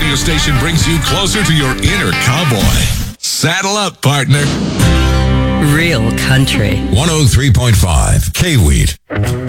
radio station brings you closer to your inner cowboy. Saddle up, partner. Real country. 103.5 K-Wheat.